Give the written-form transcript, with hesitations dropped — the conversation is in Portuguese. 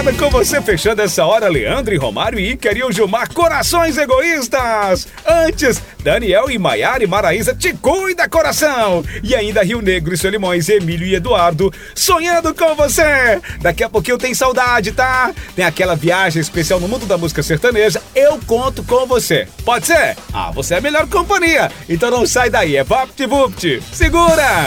Segunda com você, fechando essa hora, Leandro e Romário e Iker e o Gilmar, Corações Egoístas. Antes, Daniel e Maiara e Maraísa, Te Cuida Coração. E ainda Rio Negro e Solimões, Emílio e Eduardo, Sonhando com Você. Daqui a pouquinho tem saudade, tá? Tem aquela viagem especial no mundo da música sertaneja, Eu Conto com Você. Pode ser? Ah, você é a melhor companhia. Então não sai daí, é VaptVupt. Segura!